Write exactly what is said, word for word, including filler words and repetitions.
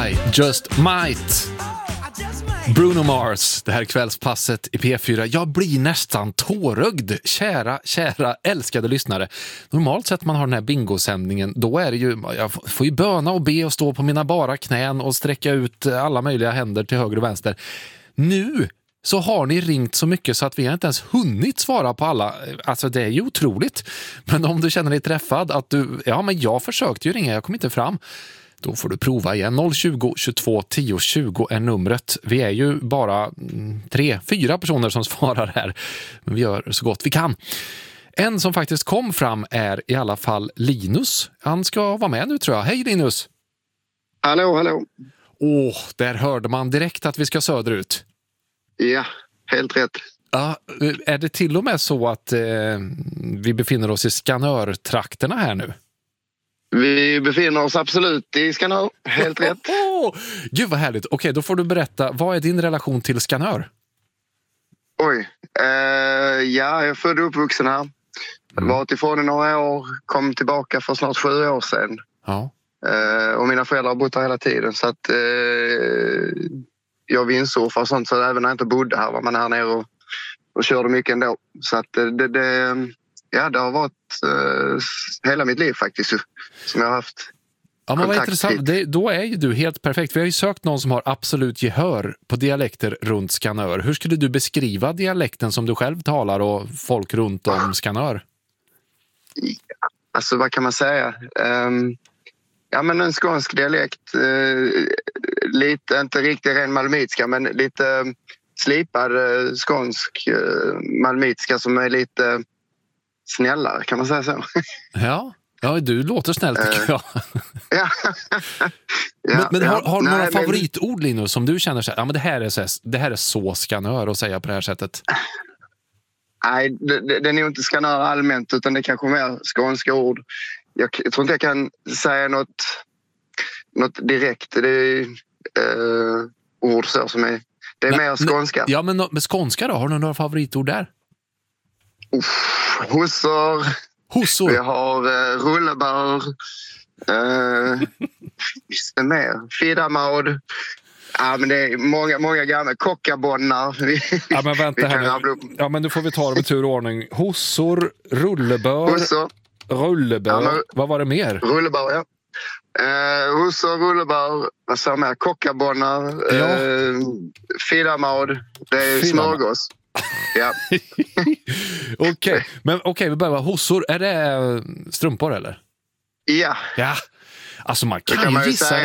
I just might. Bruno Mars, det här kvällspasset i P fyra. Jag blir nästan tårögd, kära, kära, älskade lyssnare. Normalt sett man har den här bingosändningen, då är det ju, jag får ju böna och be och stå på mina bara knän och sträcka ut alla möjliga händer till höger och vänster. Nu så har ni ringt så mycket så att vi har inte ens hunnit svara på alla. Alltså det är ju otroligt. Men om du känner dig träffad att du, ja men jag försökte ju ringa, jag kom inte fram. Då får du prova igen. noll tjugo, tjugotvå, tio, tjugo är numret. Vi är ju bara tre, fyra personer som svarar här. Men vi gör så gott vi kan. En som faktiskt kom fram är i alla fall Linus. Han ska vara med nu tror jag. Hej Linus! Hallå, hallå. Åh, där hörde man direkt att vi ska söderut. Ja, helt rätt. Ja, är det till och med så att eh, vi befinner oss i Skanörtrakterna här nu? Vi befinner oss absolut i Skanör, helt rätt. Oh, gud vad härligt. Okej, då får du berätta, vad är din relation till Skanör? Oj, eh, ja, jag är född och uppvuxen här. Mm. Varit ifrån i några år, kom tillbaka för snart sju år sedan. Ja. Eh, och mina föräldrar har bott här hela tiden, så att eh, jag vindsurfar och sånt, så även när jag inte bodde här var man här nere och, och körde mycket ändå. Så att det, det, ja, det har varit eh, hela mitt liv faktiskt som jag har haft. Ja, men vad intressant. Det, då är ju du helt perfekt. Vi har ju sökt någon som har absolut gehör på dialekter runt Skanör. Hur skulle du beskriva dialekten som du själv talar och folk runt om Skanör? Ja, alltså vad kan man säga? Um, ja men en skånsk dialekt. Uh, lite, inte riktigt ren malmitska, men lite uh, slipad uh, skånsk uh, malmitska som är lite snällare, kan man säga så? Ja. Ja, du låter snäll tycker jag. Ja. men men ja. har, har du Nej, några men... favoritord, Linus, som du känner så här, ja men det här är så, det här är så Skanör att säga på det här sättet? Nej, det, det, det är nog inte Skanör allmänt, utan det är kanske mer skånska ord. Jag, jag tror inte jag kan säga något, något direkt. Det är uh, ord så som är... Det är Nej, mer skånska. Ja, men med skånska då? Har du några favoritord där? Uff, hussor... Hossor. Vi har uh, rullebör. Uh, visst är mer. Fidamaud. Ja, men det är många, många gamla kockabonnar. Ja, men vänta här nu. Ja, men nu får vi ta dem i tur och ordning. Hossor, rullebör. Hossor. Rullebör. Ja, men, vad var det mer? Rullebör, ja. Uh, hossor, rullebör. Vad sa mer? Kockabonnar. Ja. Uh, Fidamaud. Det är smörgås. Ja. Okej, okay. Men okej, okay, vi börjar. Hossor, är det strumpor eller? Ja. Ja. Alltså man kan, kan ju man gissa säga.